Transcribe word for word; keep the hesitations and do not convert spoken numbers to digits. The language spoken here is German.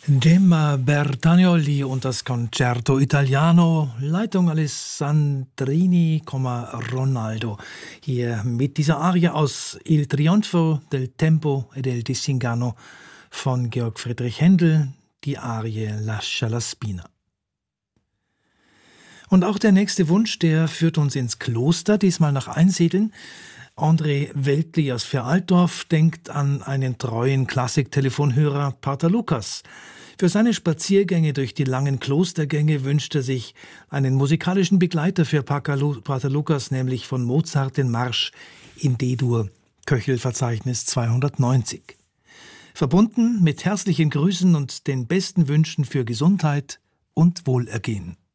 Gemma Bertagnolli und das Concerto Italiano, Leitung Alessandrini, Ronaldo. Hier mit dieser Arie aus Il Trionfo del Tempo e del Disingano von Georg Friedrich Händel, die Arie Lascia la Spina. Und auch der nächste Wunsch, der führt uns ins Kloster, diesmal nach Einsiedeln. André Weltli aus Veraltdorf denkt an einen treuen Klassik-Telefonhörer, Pater Lukas. Für seine Spaziergänge durch die langen Klostergänge wünscht er sich einen musikalischen Begleiter für Pater Lukas, nämlich von Mozart den Marsch in D-Dur, Köchelverzeichnis zweihundertneunzig. Verbunden mit herzlichen Grüßen und den besten Wünschen für Gesundheit und Wohlergehen.